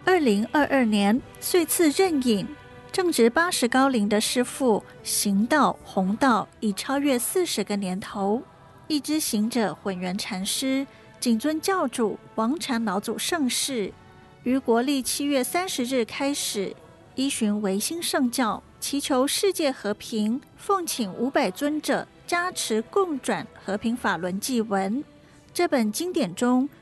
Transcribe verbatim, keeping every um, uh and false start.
二零二二年岁次壬寅，正值八十高龄的师父行道弘道已超越四十个年头。一支行者混元禅师谨遵教主王禅老祖圣誓，于国历七月三十日开始，依循维新圣教，祈求世界和平，奉请五百尊者加持共转和平法轮祭文。这本经典中